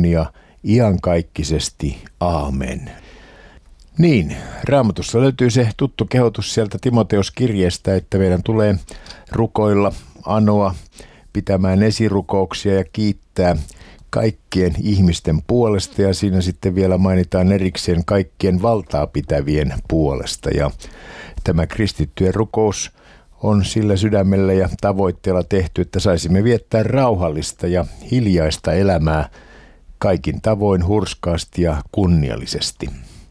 ja iankaikkisesti. Aamen. Niin, Raamatussa löytyy se tuttu kehotus sieltä Timoteos-kirjeestä, että meidän tulee rukoilla, anoa, pitämään esirukouksia ja kiittää kaikkien ihmisten puolesta, ja siinä sitten vielä mainitaan erikseen kaikkien valtaa pitävien puolesta. Ja tämä kristittyjen rukous on sillä sydämellä ja tavoitteella tehty, että saisimme viettää rauhallista ja hiljaista elämää kaikin tavoin hurskaasti ja kunniallisesti.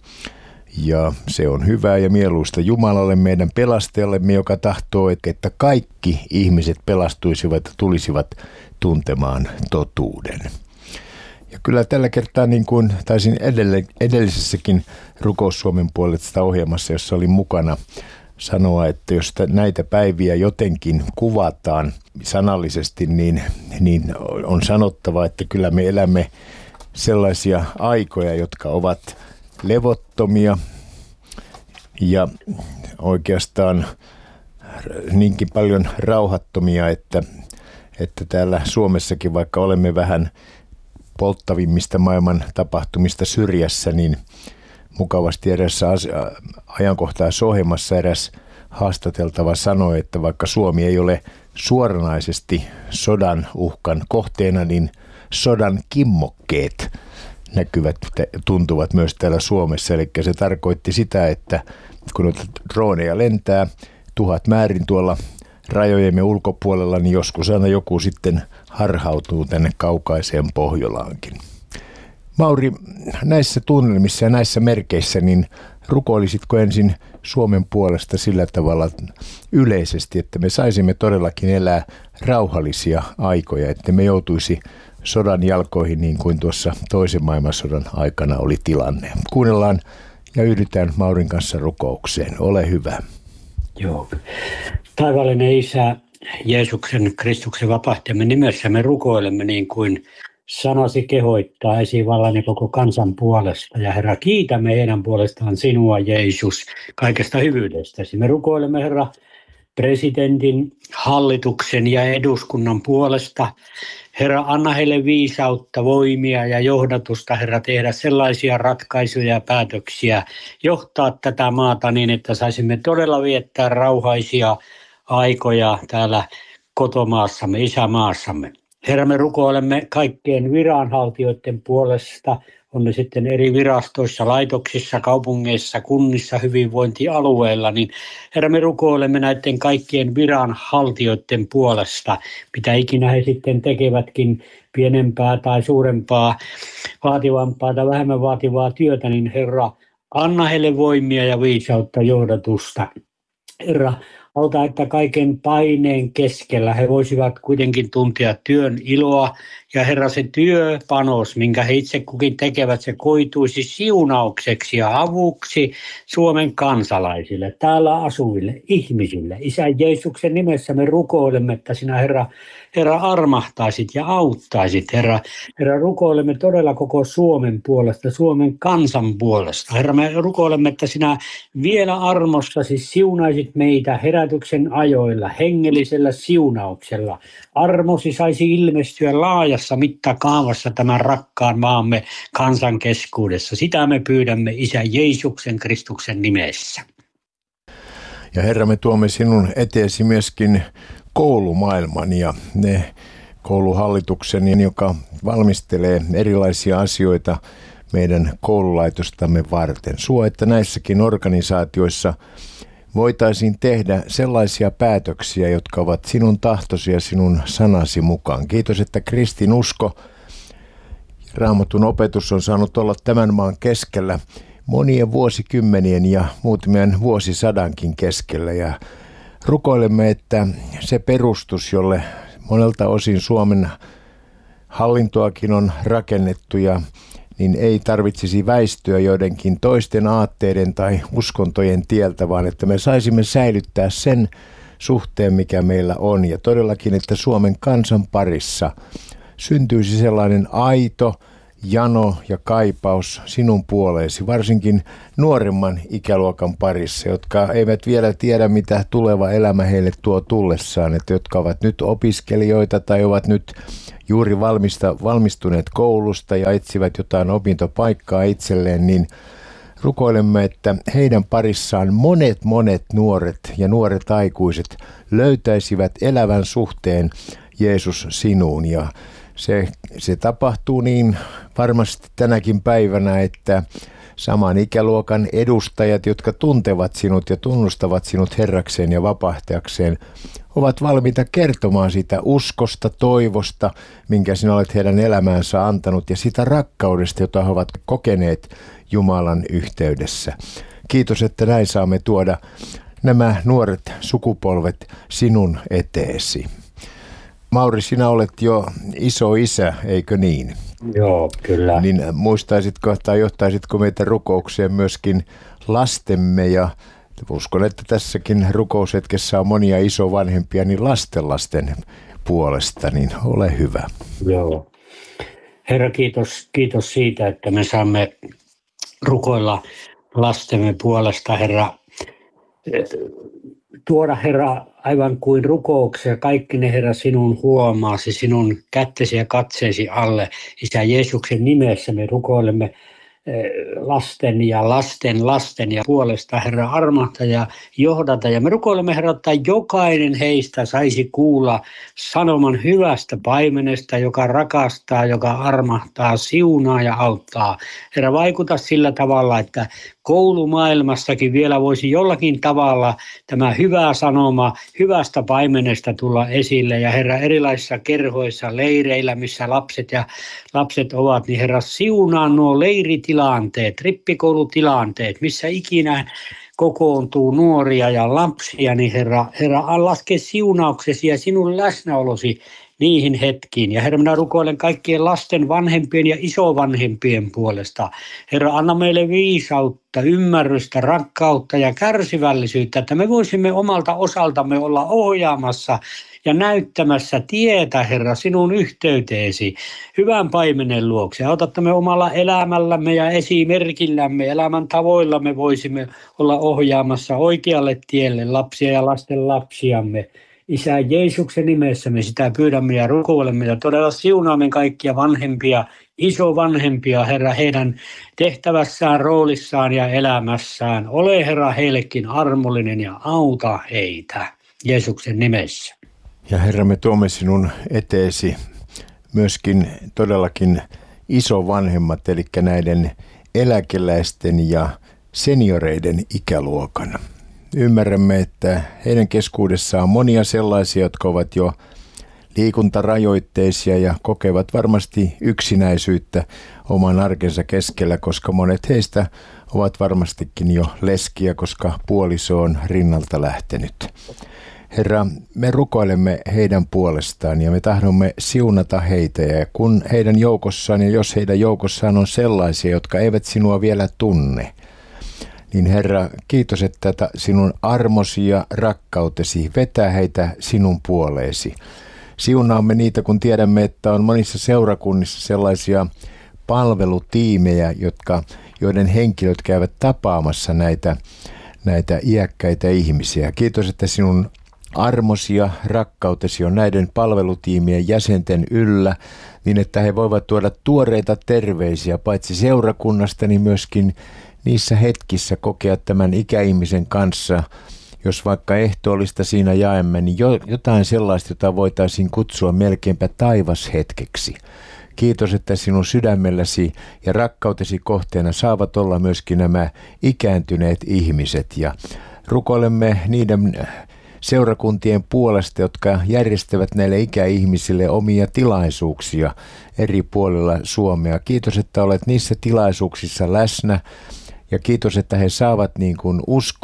Ja se on hyvää ja mieluista Jumalalle, meidän pelastajallemme, joka tahtoo, että kaikki ihmiset pelastuisivat ja tulisivat tuntemaan totuuden. Ja kyllä tällä kertaa, niin kuin taisin edellisessäkin Rukous Suomen puolesta ohjelmassa, jossa olin mukana, sanoa, että jos näitä päiviä jotenkin kuvataan sanallisesti, niin on sanottava, että kyllä me elämme sellaisia aikoja, jotka ovat levottomia ja oikeastaan niinkin paljon rauhattomia, että täällä Suomessakin, vaikka olemme vähän polttavimmista maailman tapahtumista syrjässä, niin mukavasti erässä ajankohtaisohjelmassa eräs haastateltava sanoi, että vaikka Suomi ei ole suoranaisesti sodan uhkan kohteena, niin sodan kimmokkeet näkyvät, tuntuvat myös täällä Suomessa. Eli se tarkoitti sitä, että kun droneja lentää 1000 määrin tuolla rajojemme ulkopuolella, niin joskus aina joku sitten harhautuu tänne kaukaiseen Pohjolaankin. Mauri, näissä tunnelmissa ja näissä merkeissä, niin rukoilisitko ensin Suomen puolesta sillä tavalla yleisesti, että me saisimme todellakin elää rauhallisia aikoja, että me joutuisi sodan jalkoihin niin kuin tuossa toisen maailmansodan aikana oli tilanne. Kuunnellaan ja yhdytään Maurin kanssa rukoukseen. Ole hyvä. Joo. Taivaallinen Isä, Jeesuksen Kristuksen vapahtajamme nimessä me rukoilemme niin kuin sanasi kehoittaa esivallani koko kansan puolesta. Ja Herra, kiitämme heidän puolestaan sinua, Jeesus, kaikesta hyvyydestäsi. Me rukoilemme, Herra, presidentin, hallituksen ja eduskunnan puolesta. Herra, anna heille viisautta, voimia ja johdatusta, Herra, tehdä sellaisia ratkaisuja ja päätöksiä, johtaa tätä maata niin, että saisimme todella viettää rauhaisia aikoja täällä kotomaassamme, isämaassamme. Herra, me rukoilemme kaikkien viranhaltijoiden puolesta, on ne sitten eri virastoissa, laitoksissa, kaupungeissa, kunnissa, hyvinvointialueilla, niin Herra, me rukoilemme näiden kaikkien viranhaltijoiden puolesta, mitä ikinä he sitten tekevätkin, pienempää tai suurempaa, vaativampaa tai vähemmän vaativaa työtä, niin Herra, anna heille voimia ja viisautta johdatusta. Herra, auta, että kaiken paineen keskellä he voisivat kuitenkin tuntea työn iloa. Ja Herra, se työpanos, minkä he itse kukin tekevät, se koituisi siunaukseksi ja avuksi Suomen kansalaisille, täällä asuville ihmisille. Isä Jeesuksen nimessä me rukoilemme, että sinä Herra armahtaisit ja auttaisit. Herra, rukoilemme todella koko Suomen puolesta, Suomen kansan puolesta. Herra, me rukoilemme, että sinä vielä armossasi siunaisit meitä herätyksen ajoilla, hengellisellä siunauksella. Armosi saisi ilmestyä laajassa mittakaavassa tämän rakkaan maamme kansan keskuudessa. Sitä me pyydämme Isä Jeesuksen Kristuksen nimessä. Ja Herra, me tuomme sinun eteesi myöskin koulumaailman ja ne kouluhallituksen, joka valmistelee erilaisia asioita meidän koululaitostamme varten. Suo, että näissäkin organisaatioissa voitaisiin tehdä sellaisia päätöksiä, jotka ovat sinun tahtosi ja sinun sanasi mukaan. Kiitos, että kristinusko, Raamatun opetus on saanut olla tämän maan keskellä monien vuosikymmenien ja muutamien vuosisadankin keskellä. Ja rukoilemme, että se perustus, jolle monelta osin Suomen hallintoakin on rakennettu ja niin ei tarvitsisi väistyä joidenkin toisten aatteiden tai uskontojen tieltä, vaan että me saisimme säilyttää sen suhteen, mikä meillä on. Ja todellakin, että Suomen kansan parissa syntyisi sellainen aito jano ja kaipaus sinun puoleesi, varsinkin nuoremman ikäluokan parissa, jotka eivät vielä tiedä, mitä tuleva elämä heille tuo tullessaan, että jotka ovat nyt opiskelijoita tai ovat nyt juuri valmistuneet koulusta ja etsivät jotain opintopaikkaa itselleen, niin rukoilemme, että heidän parissaan monet nuoret ja nuoret aikuiset löytäisivät elävän suhteen Jeesus sinuun. Ja se tapahtuu niin varmasti tänäkin päivänä, että saman ikäluokan edustajat, jotka tuntevat sinut ja tunnustavat sinut Herrakseen ja vapahtajakseen, ovat valmiita kertomaan sitä uskosta, toivosta, minkä sinä olet heidän elämäänsä antanut, ja sitä rakkaudesta, jota he ovat kokeneet Jumalan yhteydessä. Kiitos, että näin saamme tuoda nämä nuoret sukupolvet sinun eteesi. Mauri, sinä olet jo iso isä, eikö niin? Joo, kyllä. Niin muistaisitko tai johtaisitko meitä rukoukseen myöskin lastemme, ja uskon, että tässäkin rukoushetkessä on monia isovanhempia, niin lasten puolesta, niin ole hyvä. Joo. Herra, kiitos siitä, että me saamme rukoilla lastemme puolesta, Herra. Tuoda, Herra, aivan kuin rukouksia, kaikki ne, Herra, sinun huomaasi, sinun kättesi ja katseesi alle. Isä Jeesuksen nimessä me rukoilemme lasten ja lasten ja puolesta, Herra, armahta ja johdata. Ja me rukoilemme, Herra, että jokainen heistä saisi kuulla sanoman hyvästä paimenesta, joka rakastaa, joka armahtaa, siunaa ja auttaa. Herra, vaikuta sillä tavalla, että koulumaailmassakin vielä voisi jollakin tavalla tämä hyvä sanoma hyvästä paimenesta tulla esille. Ja Herra, erilaisissa kerhoissa, leireillä, missä lapset ovat, niin Herra, siunaa nuo leiritilanteet, rippikoulutilanteet, missä ikinä kokoontuu nuoria ja lapsia, niin Herra, laske siunauksesi ja sinun läsnäolosi niihin hetkiin. Ja Herra, minä rukoilen kaikkien lasten vanhempien ja isovanhempien puolesta. Herra, anna meille viisautta, ymmärrystä, rakkautta ja kärsivällisyyttä, että me voisimme omalta osaltamme olla ohjaamassa ja näyttämässä tietä, Herra, sinun yhteyteesi hyvän paimenen luokse. Autatte me omalla elämällämme ja esimerkillämme, elämän tavoillamme voisimme olla ohjaamassa oikealle tielle lapsia ja lasten lapsiamme. Isä Jeesuksen nimessä me sitä pyydämme ja rukoilemme ja todella siunaamme kaikkia vanhempia, isovanhempia, Herra, heidän tehtävässään, roolissaan ja elämässään. Ole, Herra, heillekin armollinen ja auta heitä Jeesuksen nimessä. Ja Herra, me tuomme sinun eteesi myöskin todellakin isovanhemmat, eli näiden eläkeläisten ja senioreiden ikäluokan. Ymmärrämme, että heidän keskuudessaan on monia sellaisia, jotka ovat jo liikuntarajoitteisia ja kokevat varmasti yksinäisyyttä oman arkensa keskellä, koska monet heistä ovat varmastikin jo leskiä, koska puoliso on rinnalta lähtenyt. Herra, me rukoilemme heidän puolestaan ja me tahdomme siunata heitä, ja kun heidän joukossaan ja jos heidän joukossaan on sellaisia, jotka eivät sinua vielä tunne, niin Herra, kiitos, että sinun armosi ja rakkautesi vetää heitä sinun puoleesi. Siunaamme niitä, kun tiedämme, että on monissa seurakunnissa sellaisia palvelutiimejä, joiden henkilöt käyvät tapaamassa näitä iäkkäitä ihmisiä. Kiitos, että sinun armosi ja rakkautesi on näiden palvelutiimien jäsenten yllä, niin että he voivat tuoda tuoreita terveisiä paitsi seurakunnasta, niin myöskin niissä hetkissä kokea tämän ikäihmisen kanssa, jos vaikka ehtoollista siinä jaemme, niin jotain sellaista, jota voitaisiin kutsua melkeinpä taivashetkeksi. Kiitos, että sinun sydämelläsi ja rakkautesi kohteena saavat olla myöskin nämä ikääntyneet ihmiset. Ja rukoilemme niiden seurakuntien puolesta, jotka järjestävät näille ikäihmisille omia tilaisuuksia eri puolilla Suomea. Kiitos, että olet niissä tilaisuuksissa läsnä. Ja kiitos, että he saavat niin kuin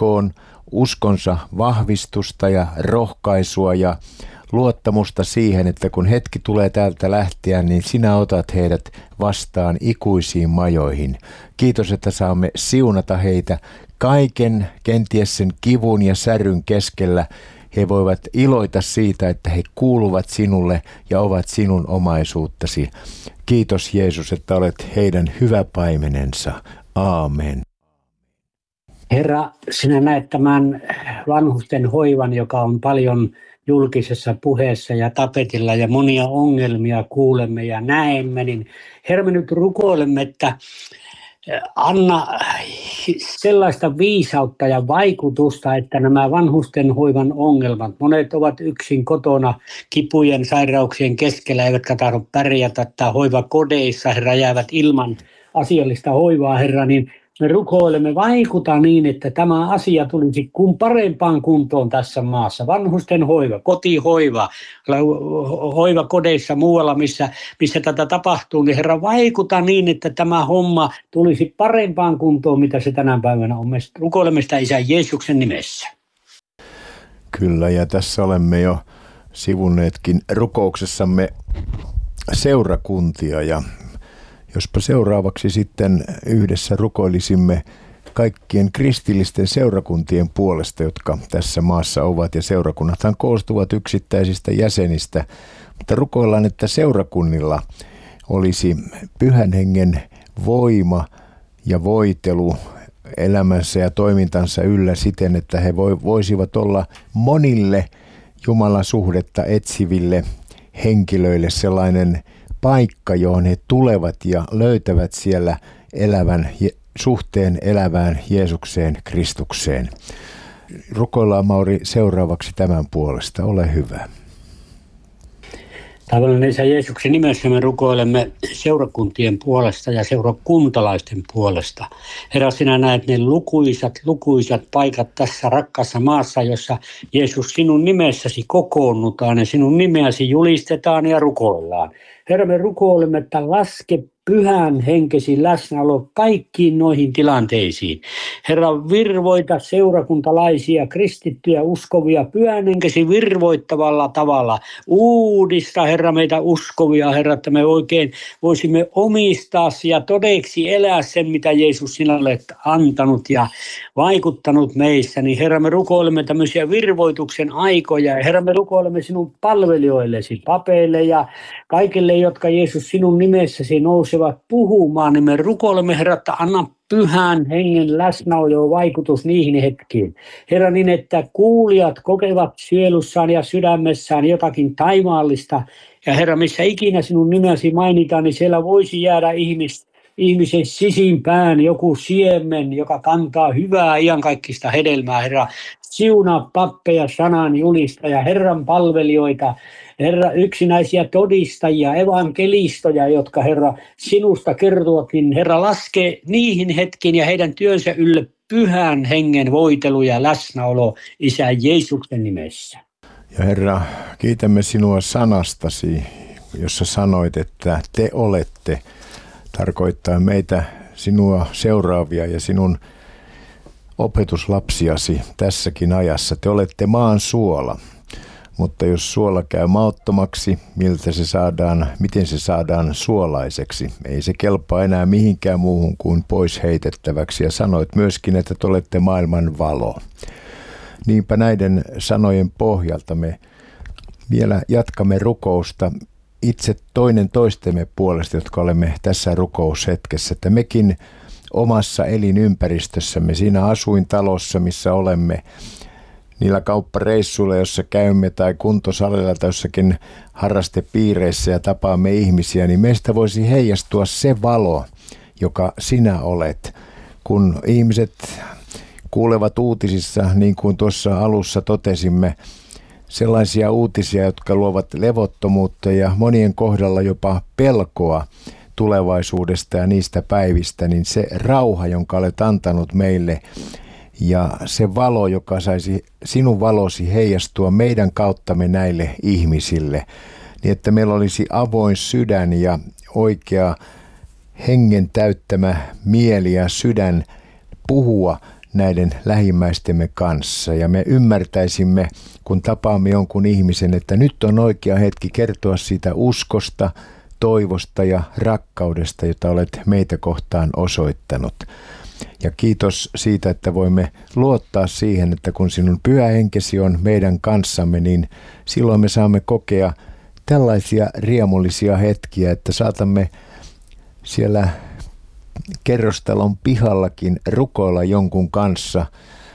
uskonsa vahvistusta ja rohkaisua ja luottamusta siihen, että kun hetki tulee täältä lähteä, niin sinä otat heidät vastaan ikuisiin majoihin. Kiitos, että saamme siunata heitä kaiken, kenties sen kivun ja säryn keskellä. He voivat iloita siitä, että he kuuluvat sinulle ja ovat sinun omaisuuttasi. Kiitos Jeesus, että olet heidän hyvä paimenensa. Aamen. Herra, sinä näet tämän vanhusten hoivan, joka on paljon julkisessa puheessa ja tapetilla ja monia ongelmia kuulemme ja näemme, niin Herra, me nyt rukoilemme, että anna sellaista viisautta ja vaikutusta, että nämä vanhusten hoivan ongelmat, monet ovat yksin kotona kipujen, sairauksien keskellä, eivätkä tahdo pärjätä tai hoivakodeissa, Herra, jäävät ilman asiallista hoivaa, Herra, niin me rukoilemme, vaikuta niin, että tämä asia tulisi parempaan kuntoon tässä maassa. Vanhusten hoiva, kotihoiva, hoivakodeissa muualla, missä tätä tapahtuu, niin Herra, vaikuta niin, että tämä homma tulisi parempaan kuntoon, mitä se tänä päivänä on. Me rukoilemme sitä Isän Jeesuksen nimessä. Kyllä, ja tässä olemme jo sivunneetkin rukouksessamme seurakuntia, ja jospa seuraavaksi sitten yhdessä rukoilisimme kaikkien kristillisten seurakuntien puolesta, jotka tässä maassa ovat, ja seurakunnathan koostuvat yksittäisistä jäsenistä, mutta rukoillaan, että seurakunnilla olisi Pyhän Hengen voima ja voitelu elämänsä ja toimintansa yllä siten, että he voisivat olla monille Jumalan suhdetta etsiville henkilöille sellainen paikka, johon he tulevat ja löytävät siellä suhteen elävään Jeesukseen, Kristukseen. Rukoillaan, Mauri, seuraavaksi tämän puolesta. Ole hyvä. Taivaallinen Isä, Jeesuksen nimessä me rukoilemme seurakuntien puolesta ja seurakuntalaisten puolesta. Herra, sinä näet ne lukuisat paikat tässä rakkaassa maassa, jossa Jeesus sinun nimessäsi kokoonnutaan ja sinun nimeäsi julistetaan ja rukoillaan. Herra, me rukoilemme, että laske Pyhän Henkesi läsnäolo kaikkiin noihin tilanteisiin. Herra, virvoita seurakuntalaisia, kristittyjä, uskovia, Pyhän Henkesi virvoittavalla tavalla. Uudista, Herra, meitä uskovia, Herra, että me oikein voisimme omistaa ja todeksi elää sen, mitä Jeesus sinä olet antanut ja vaikuttanut meissä. Niin Herra, me rukoilemme tämmöisiä virvoituksen aikoja. Herra, me rukoilemme sinun palvelijoillesi, papeille ja kaikille, jotka Jeesus sinun nimessäsi nousevat puhumaan, niin me rukoilemme, Herra, että anna Pyhän Hengen läsnäolo vaikutus niihin hetkiin. Herra, niin että kuulijat kokevat sielussaan ja sydämessään jotakin taivaallista. Ja Herra, missä ikinä sinun nimesi mainitaan, niin siellä voisi jäädä ihmisen sisimpään joku siemen, joka kantaa hyvää iankaikkista hedelmää. Herra, siunaa pappeja, sanan julistajia, Herran palvelijoita, Herra, yksinäisiä todistajia, evankelistoja, jotka Herra sinusta kertovat, Herra, laske niihin hetkiin ja heidän työnsä ylle Pyhän Hengen voitelu ja läsnäolo Isä Jeesuksen nimessä. Ja Herra, kiitämme sinua sanastasi, jossa sanoit, että te olette, tarkoittaa meitä sinua seuraavia ja sinun opetuslapsiasi tässäkin ajassa. Te olette maan suola. Mutta jos suola käy mauttomaksi, miten se saadaan suolaiseksi? Ei se kelpaa enää mihinkään muuhun kuin pois heitettäväksi. Ja sanoit myöskin, että te olette maailman valo. Niinpä näiden sanojen pohjalta me vielä jatkamme rukousta itse toinen toistemme puolesta, jotka olemme tässä rukoushetkessä. Että mekin omassa elinympäristössämme, siinä asuintalossa, missä olemme, niillä kauppareissuilla, jossa käymme, tai kuntosalilla tai jossakin harrastepiireissä ja tapaamme ihmisiä, niin meistä voisi heijastua se valo, joka sinä olet. Kun ihmiset kuulevat uutisissa, niin kuin tuossa alussa totesimme, sellaisia uutisia, jotka luovat levottomuutta ja monien kohdalla jopa pelkoa tulevaisuudesta ja niistä päivistä, niin se rauha, jonka olet antanut meille, ja se valo, joka saisi sinun valosi heijastua meidän kauttamme näille ihmisille, niin että meillä olisi avoin sydän ja oikea hengen täyttämä mieli ja sydän puhua näiden lähimmäistemme kanssa. Ja me ymmärtäisimme, kun tapaamme jonkun ihmisen, että nyt on oikea hetki kertoa siitä uskosta, toivosta ja rakkaudesta, jota olet meitä kohtaan osoittanut. Ja kiitos siitä, että voimme luottaa siihen, että kun sinun Pyhä Henkesi on meidän kanssamme, niin silloin me saamme kokea tällaisia riemullisia hetkiä, että saatamme siellä kerrostalon pihallakin rukoilla jonkun kanssa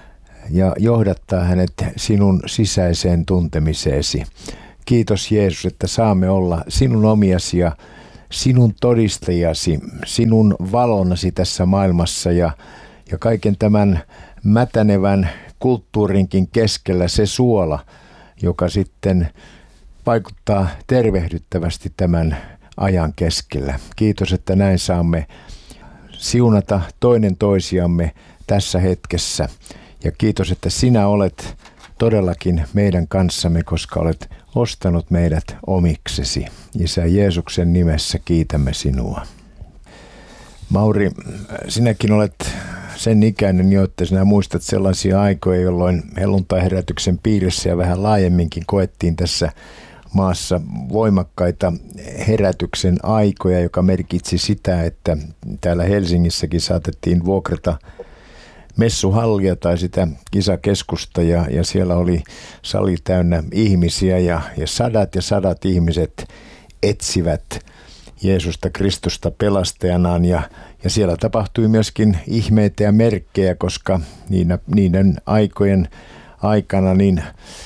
ja johdattaa hänet sinun sisäiseen tuntemiseesi. Kiitos Jeesus, että saamme olla sinun omiasi ja sinun todistajasi, sinun valonasi tässä maailmassa ja kaiken tämän mätänevän kulttuurinkin keskellä se suola, joka sitten vaikuttaa tervehdyttävästi tämän ajan keskellä. Kiitos, että näin saamme siunata toinen toisiamme tässä hetkessä. Ja kiitos, että sinä olet todellakin meidän kanssamme, koska olet ostanut meidät omiksesi. Isä Jeesuksen nimessä kiitämme sinua. Mauri, sinäkin olet sen ikäinen jo, että sinä muistat sellaisia aikoja, jolloin helluntaiherätyksen piirissä ja vähän laajemminkin koettiin tässä maassa voimakkaita herätyksen aikoja, joka merkitsi sitä, että täällä Helsingissäkin saatettiin vuokrata messuhallia tai sitä kisakeskusta ja siellä oli sali täynnä ihmisiä ja sadat ihmiset etsivät Jeesusta Kristusta pelastajanaan ja siellä tapahtui myöskin ihmeitä ja merkkejä, koska niiden aikojen aikana niin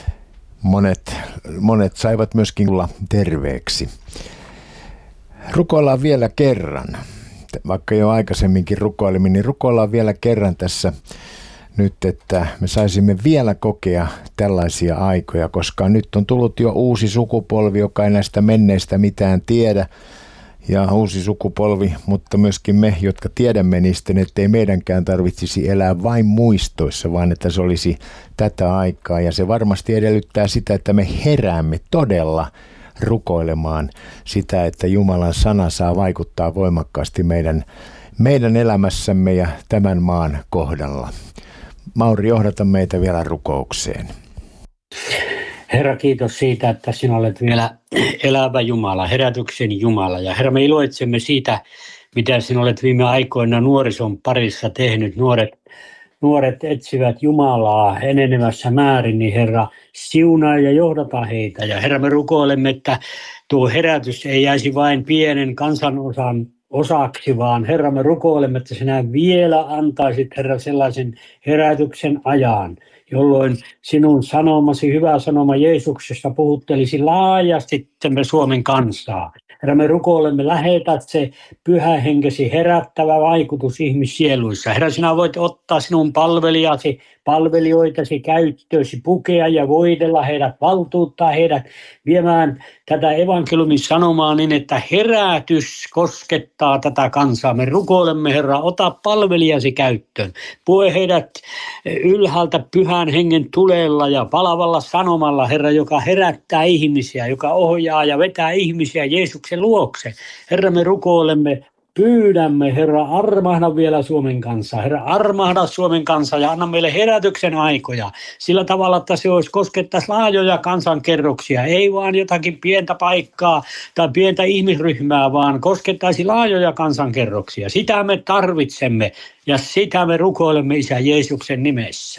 monet saivat myöskin tulla terveeksi. Rukoillaan vielä kerran. Vaikka jo aikaisemminkin rukoilimme, niin rukoillaan vielä kerran tässä nyt, että me saisimme vielä kokea tällaisia aikoja, koska nyt on tullut jo uusi sukupolvi, joka ei näistä menneistä mitään tiedä. Ja uusi sukupolvi, mutta myöskin me, jotka tiedämme niistä, että ei meidänkään tarvitsisi elää vain muistoissa, vaan että se olisi tätä aikaa. Ja se varmasti edellyttää sitä, että me heräämme todella rukoilemaan sitä, että Jumalan sana saa vaikuttaa voimakkaasti meidän elämässämme ja tämän maan kohdalla. Mauri, johdata meitä vielä rukoukseen. Herra, kiitos siitä, että sinä olet vielä elävä Jumala, herätyksen Jumala. Ja Herra, me iloitsemme siitä, mitä sinä olet viime aikoina nuorison parissa tehnyt. Nuoret etsivät Jumalaa enenevässä määrin, niin Herra, siunaa ja johdata heitä. Ja Herra, me rukoilemme, että tuo herätys ei jäisi vain pienen kansanosan osaksi, vaan Herra, me rukoilemme, että sinä vielä antaisit, Herra, sellaisen herätyksen ajan, jolloin sinun sanomasi, hyvä sanoma Jeesuksesta puhuttelisi laajasti me Suomen kansaa. Herra, me rukoilemme, lähetät se pyhä henkesi herättävä vaikutus ihmissieluissa. Herra, sinä voit ottaa sinun palvelijoitasi käyttöösi, pukea ja voidella heidät, valtuuttaa heidät viemään tätä evankeliumin sanomaa niin, että herätys koskettaa tätä kansaa. Me rukoilemme, Herra, ota palvelijasi käyttöön. Pue heidät ylhäältä pyhän hengen tulella ja palavalla sanomalla, Herra, joka herättää ihmisiä, joka ohjaa ja vetää ihmisiä Jeesuksen luokse. Herra, me rukoilemme, pyydämme, Herra, armahda vielä Suomen kansaa. Herra, armahda Suomen kansaa ja anna meille herätyksen aikoja sillä tavalla, että se olisi koskettaisi laajoja kansankerroksia. Ei vaan jotakin pientä paikkaa tai pientä ihmisryhmää, vaan koskettaisi laajoja kansankerroksia. Sitä me tarvitsemme ja sitä me rukoilemme Isä Jeesuksen nimessä.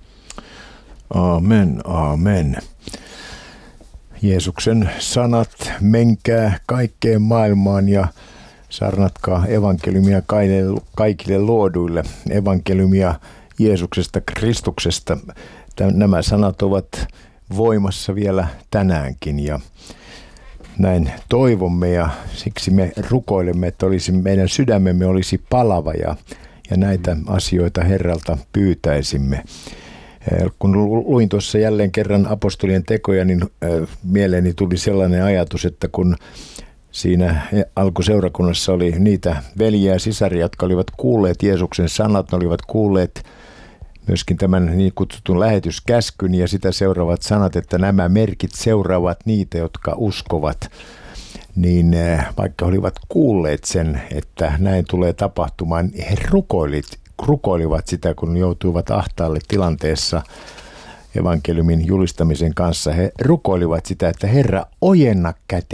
Amen, amen. Jeesuksen sanat, menkää kaikkeen maailmaan ja saarnatkaa evankeliumia kaikille luoduille, evankeliumia Jeesuksesta Kristuksesta. Nämä sanat ovat voimassa vielä tänäänkin ja näin toivomme ja siksi me rukoilemme, että meidän sydämemme olisi palava ja näitä asioita Herralta pyytäisimme. Kun luin tuossa jälleen kerran apostolien tekoja, niin mieleeni tuli sellainen ajatus, että kun siinä alkuseurakunnassa oli niitä veljiä ja sisaria, jotka olivat kuulleet Jeesuksen sanat, ne olivat kuulleet myöskin tämän niin kutsutun lähetyskäskyn ja sitä seuraavat sanat, että nämä merkit seuraavat niitä, jotka uskovat. Niin vaikka olivat kuulleet sen, että näin tulee tapahtumaan, he rukoilivat sitä, kun joutuivat ahtaalle tilanteessa evankeliumin julistamisen kanssa. He rukoilivat sitä, että Herra, ojenna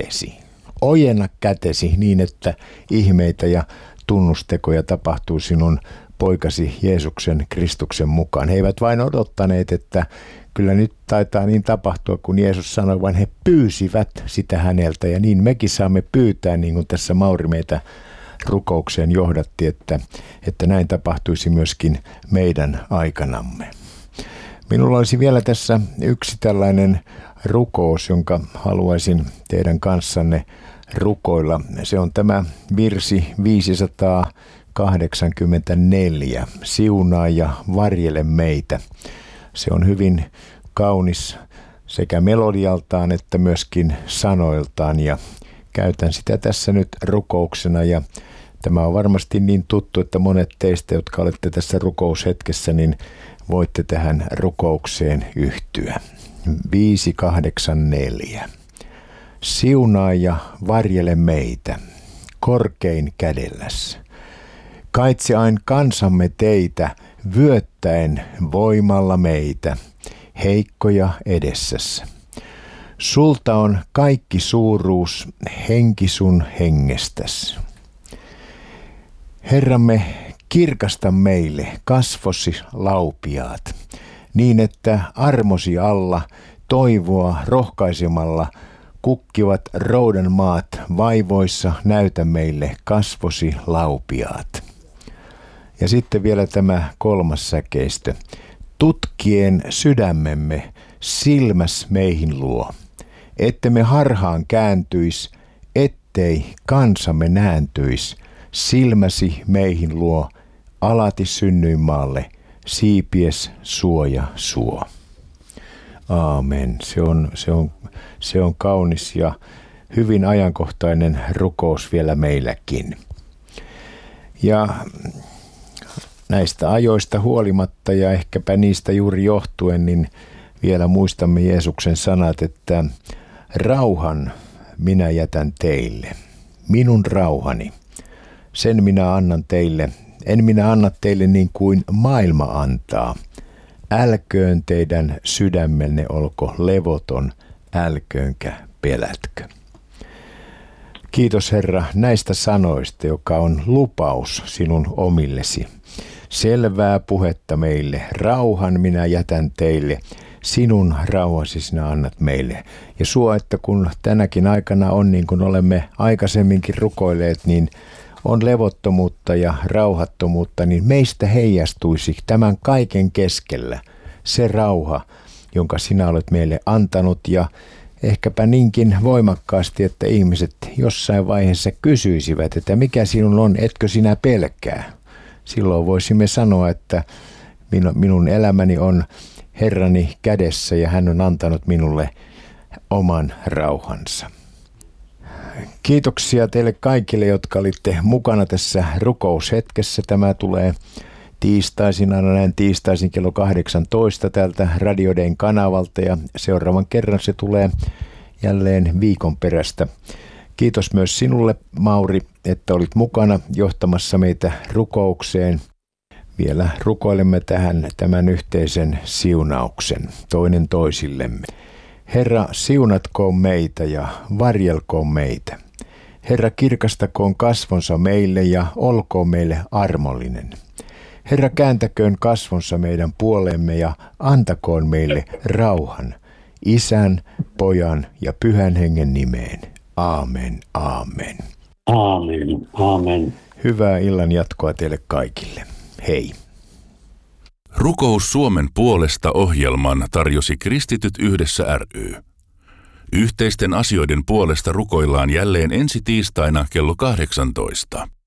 kätesi niin, että ihmeitä ja tunnustekoja tapahtuu sinun poikasi Jeesuksen Kristuksen mukaan. He eivät vain odottaneet, että kyllä nyt taitaa niin tapahtua, kun Jeesus sanoi, vaan he pyysivät sitä häneltä. Ja niin mekin saamme pyytää, niin kuin tässä Mauri meitä rukoukseen johdatti, että näin tapahtuisi myöskin meidän aikanamme. Minulla olisi vielä tässä yksi tällainen rukous, jonka haluaisin teidän kanssanne rukoilla. Se on tämä virsi 584, siunaa ja varjele meitä. Se on hyvin kaunis sekä melodialtaan että myöskin sanoiltaan ja käytän sitä tässä nyt rukouksena ja tämä on varmasti niin tuttu, että monet teistä, jotka olette tässä rukoushetkessä, niin voitte tähän rukoukseen yhtyä. 584. Siunaa ja varjele meitä, korkein kädelläs. Kaitse ain kansamme teitä, vyöttäen voimalla meitä, heikkoja edessäs. Sulta on kaikki suuruus, henki sun hengestäs. Herramme, kirkasta meille kasvosi laupiaat, niin että armosi alla toivoa rohkaisemalla kukkivat roudan maat vaivoissa näytä meille kasvosi laupiaat. Ja sitten vielä tämä 3. säkeistö. Tutkien sydämemme silmäs meihin luo, ettemme harhaan kääntyis, ettei kansamme nääntyis, silmäsi meihin luo, alati synnyinmaalle, siipies suoja suo. Aamen. Se on kaunis ja hyvin ajankohtainen rukous vielä meilläkin. Ja näistä ajoista huolimatta ja ehkäpä niistä juuri johtuen, niin vielä muistamme Jeesuksen sanat, että rauhan minä jätän teille, minun rauhani, sen minä annan teille, en minä anna teille niin kuin maailma antaa. Älköön teidän sydämenne olko levoton, älköönkä pelätkö. Kiitos Herra näistä sanoista, joka on lupaus sinun omillesi. Selvää puhetta meille, rauhan minä jätän teille, sinun rauhasi sinä annat meille. Ja suo, että kun tänäkin aikana on niin kuin olemme aikaisemminkin rukoilleet, niin on levottomuutta ja rauhattomuutta, niin meistä heijastuisi tämän kaiken keskellä se rauha, jonka sinä olet meille antanut ja ehkäpä niinkin voimakkaasti, että ihmiset jossain vaiheessa kysyisivät, että mikä sinun on, etkö sinä pelkää? Silloin voisimme sanoa, että minun elämäni on Herrani kädessä ja hän on antanut minulle oman rauhansa. Kiitoksia teille kaikille, jotka olitte mukana tässä rukoushetkessä. Tämä tulee tiistaisin, aina näin tiistaisin kello 18 täältä Radio Dayn kanavalta ja seuraavan kerran se tulee jälleen viikon perästä. Kiitos myös sinulle, Mauri, että olit mukana johtamassa meitä rukoukseen. Vielä rukoilemme tämän yhteisen siunauksen toinen toisillemme. Herra, siunatkoon meitä ja varjelkoon meitä. Herra, kirkastakoon kasvonsa meille ja olkoon meille armollinen. Herra, kääntäköön kasvonsa meidän puolemme ja antakoon meille rauhan. Isän, Pojan ja Pyhän Hengen nimeen. Aamen, aamen. Aamen, aamen. Hyvää illan jatkoa teille kaikille. Hei. Rukous Suomen puolesta -ohjelman tarjosi Kristityt yhdessä ry. Yhteisten asioiden puolesta rukoillaan jälleen ensi tiistaina kello 18.